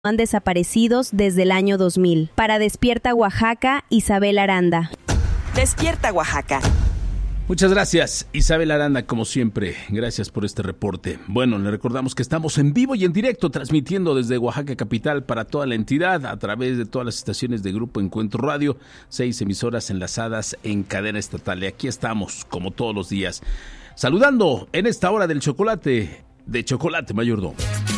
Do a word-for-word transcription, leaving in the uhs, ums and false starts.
Han desaparecidos desde el año dos mil. Para Despierta Oaxaca, Isabel Aranda. Despierta Oaxaca. Muchas gracias, Isabel Aranda, como siempre. Gracias por este reporte. Bueno, le recordamos que estamos en vivo y en directo, transmitiendo desde Oaxaca capital para toda la entidad, a través de todas las estaciones de Grupo Encuentro Radio, seis emisoras enlazadas en cadena estatal. Y aquí estamos, como todos los días, saludando en esta hora del chocolate, de Chocolate Mayordomo.